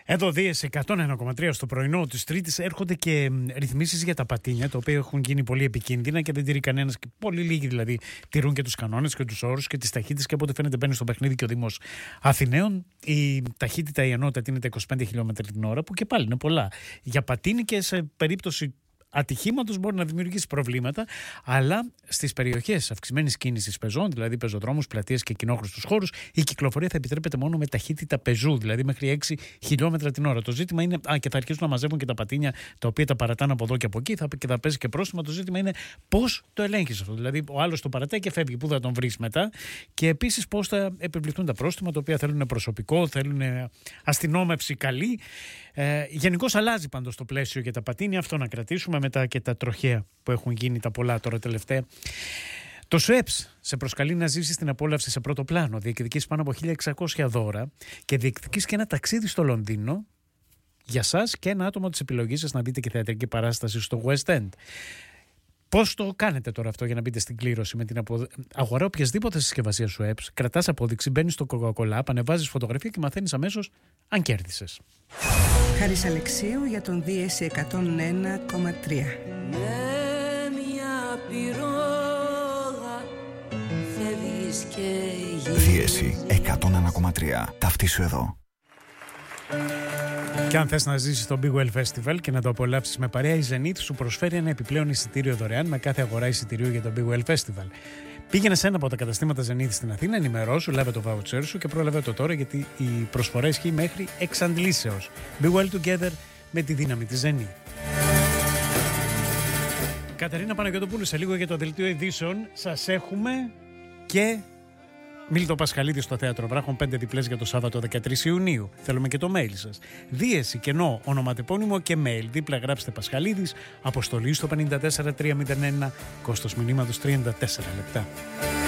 Εδώ Δίεση 101,3 στο πρωινό της Τρίτης έρχονται και ρυθμίσεις για τα πατίνια, τα οποία έχουν γίνει πολύ επικίνδυνα και δεν τηρεί κανένας. Πολύ λίγοι δηλαδή τηρούν και τους κανόνες και τους όρους και τις ταχύτητες. Και από ό,τι φαίνεται μπαίνει στο παιχνίδι και ο Δήμος Αθηναίων. Η ταχύτητα, η ενότητα είναι τα 25 χιλιόμετρα την ώρα, που και πάλι είναι πολλά. Για πατίνι και σε περίπτωση ατυχήματος μπορεί να δημιουργήσει προβλήματα, αλλά στις περιοχές αυξημένης κίνησης πεζών, δηλαδή πεζοδρόμους, πλατείες και κοινόχρηστους χώρους, η κυκλοφορία θα επιτρέπεται μόνο με ταχύτητα πεζού, δηλαδή μέχρι 6 χιλιόμετρα την ώρα. Το ζήτημα είναι, και θα αρχίσουν να μαζεύουν και τα πατίνια, τα οποία τα παρατάνε από εδώ και από εκεί, και θα παίζει και πρόστιμα. Το ζήτημα είναι πώς το ελέγχεις αυτό. Δηλαδή, ο άλλος το παρατάει και φεύγει, πού θα τον βρεις μετά, και επίσης πώς θα επιβληθούν τα πρόστιμα, τα οποία θέλουν προσωπικό, θέλουν αστυνόμευση καλή. Γενικώς αλλάζει πάντως το πλαίσιο για τα πατίνια, αυτό να κρατήσουμε, μετά και τα τροχαία που έχουν γίνει τα πολλά τώρα τελευταία. Το ΣΟΕΠΣ σε προσκαλεί να ζήσεις την απόλαυση σε πρώτο πλάνο. Διεκδικείς πάνω από 1.600 δώρα και διεκδικείς και ένα ταξίδι στο Λονδίνο για σας και ένα άτομο της επιλογής σας να δείτε και θεατρική παράσταση στο West End. Πώς το κάνετε τώρα αυτό για να μπείτε στην κλήρωση? Με την αγορά οποιασδήποτε συσκευασία σου ΣΟΕΠΣ, κρατάς απόδειξη, μπαίνεις στο Coca-Cola, ανεβάζεις φωτογραφία και μαθαίνεις αμέσως αν κέρδισες. Χάρης Αλεξίου για τον Δίεση 101,3. Με μια πυρόγα φεύγεις και γυρίζεις. Δίεση 101,3. Ταυτίσου εδώ. Και αν θες να ζήσεις το Big Well Festival και να το απολαύσεις με παρέα, η Zenith σου προσφέρει ένα επιπλέον εισιτήριο δωρεάν με κάθε αγορά εισιτηρίου για το Big Well Festival. Πήγαινε σε ένα από τα καταστήματα Zenith στην Αθήνα, ενημερώσου, λάβε το voucher σου και πρόλαβε το τώρα, γιατί η προσφορά ισχύει μέχρι εξαντλήσεως. Be well together με τη δύναμη της Zenith. Κατερίνα Παναγιωτοπούλου, σε λίγο για το δελτίο ειδήσεων σας έχουμε και Μίλτο Πασχαλίδη στο Θέατρο Βράχων, 5 διπλές για το Σάββατο 13 Ιουνίου. Θέλουμε και το mail σας. Δίεση, κενό, ονοματεπώνυμο και mail. Δίπλα γράψτε Πασχαλίδης, αποστολή στο 54301, κόστος μηνύματος 34 λεπτά.